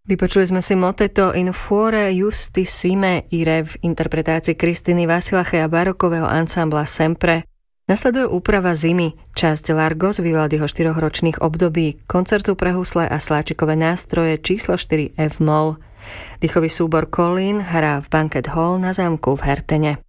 Vypočuli sme si moteto In fuore justissime ire v interpretácii Kristiny Vasilache a barokového ansambla Sempre. Nasleduje úprava Zimy, časť Largo z Vivaldiho 4-ročných období, koncertu pre husle a sláčikové nástroje číslo 4 F-moll. Dýchový súbor Colleen hrá v Banquet Hall na zámku v Hertene.